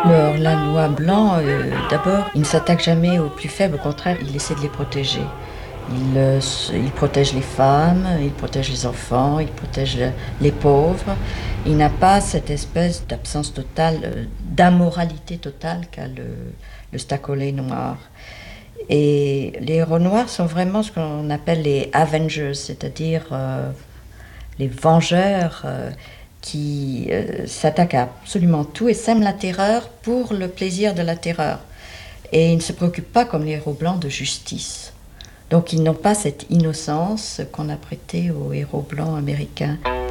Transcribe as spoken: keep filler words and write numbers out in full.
Le hors-la-loi blanc, euh, d'abord, il ne s'attaque jamais aux plus faibles, au contraire, il essaie de les protéger. Il, euh, il protège les femmes, il protège les enfants, il protège les pauvres. Il n'a pas cette espèce d'absence totale, euh, d'ammoralité totale qu'a le, le Stacolé noir. Et les héros noirs sont vraiment ce qu'on appelle les Avengers, c'est-à-dire euh, les vengeurs euh, qui euh, s'attaquent à absolument tout et sèment la terreur pour le plaisir de la terreur. Et ils ne se préoccupent pas, comme les héros blancs, de justice. Donc ils n'ont pas cette innocence qu'on a prêtée aux héros blancs américains.